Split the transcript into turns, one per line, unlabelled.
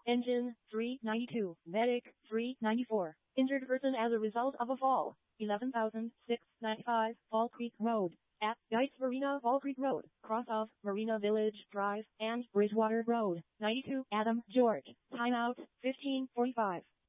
Engine, 392. Medic, 394. Injured person as a result of a fall, 11,695. Fall Creek Road. At Yates Marina, Fall Creek Road, cross of Marina Village Drive and Bridgewater Road. 92. Adam George. Timeout, 15:45.